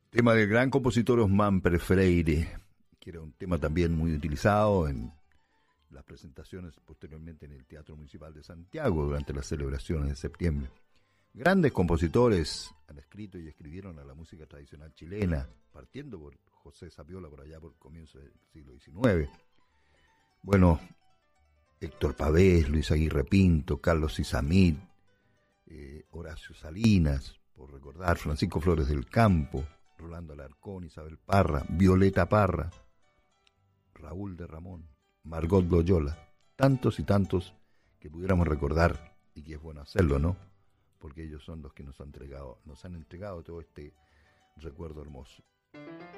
Tema del gran compositor Osman Freire, que era un tema también muy utilizado en las presentaciones posteriormente en el Teatro Municipal de Santiago durante las celebraciones de septiembre. Grandes compositores han escrito y escribieron a la música tradicional chilena, partiendo por José Sapiola por allá por comienzo del siglo XIX. Bueno, Héctor Pavés, Luis Aguirre Pinto, Carlos Isamit, Horacio Salinas, por recordar, Francisco Flores del Campo, Rolando Alarcón, Isabel Parra, Violeta Parra, Raúl de Ramón, Margot Loyola, tantos y tantos que pudiéramos recordar y que es bueno hacerlo, ¿no? Porque ellos son los que nos han entregado todo este recuerdo hermoso.